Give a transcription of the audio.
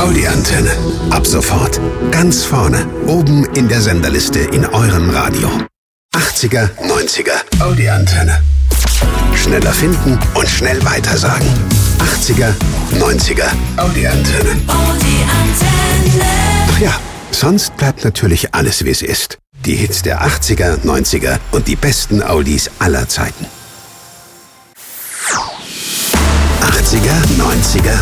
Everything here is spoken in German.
Audi-Antenne. Ab sofort ganz vorne, oben in der Senderliste in eurem Radio. 80er, 90er, Audi-Antenne. Schneller finden und schnell weitersagen. 80er, 90er, Audi-Antenne. Ach ja, sonst bleibt natürlich alles, wie es ist. Die Hits der 80er, 90er und die besten Audis aller Zeiten. 80er, 90er,